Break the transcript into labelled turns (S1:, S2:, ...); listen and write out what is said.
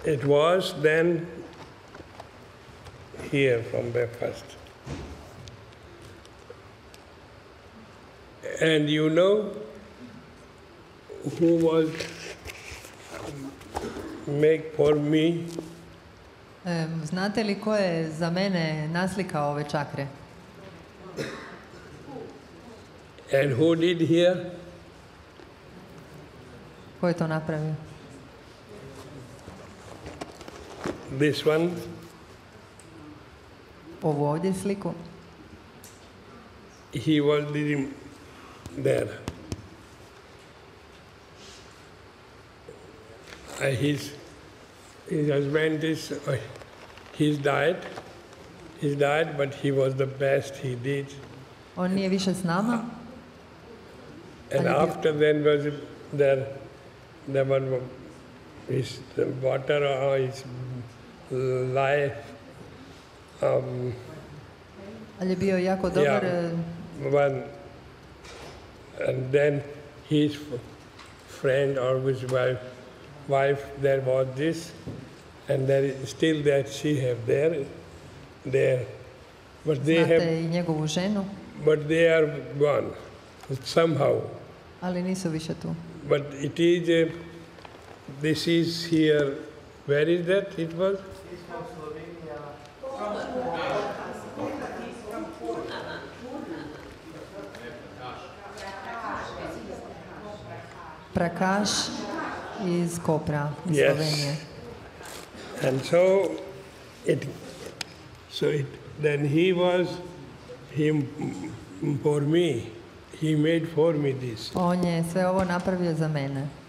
S1: It was then here from breakfast. And you know who was make for me?
S2: Znate li ko je za mene naslikao ove čakre?
S1: And who did here?
S2: Ko je to napravio?
S1: This one.
S2: Ovu ovdje sliku?
S1: He was there. His husband is, he's died, but he was the best he did.
S2: On nije više s nama.
S1: And after then was there was his water or his life.
S2: Ali je bio jako dobar.
S1: One, and then his friend or his wife, there was this, and there is still that she have there, but they
S2: Znate i njegovu ženu.
S1: But they are gone somehow.
S2: Ali nisu više tu.
S1: But it is this is here. Where is that? It was.
S3: He's from Slovenia.
S2: Prakaš iz Kopra, iz Slovenije.
S1: And then he was him for me. He made for me this.
S2: On je sve ovo napravio za mene.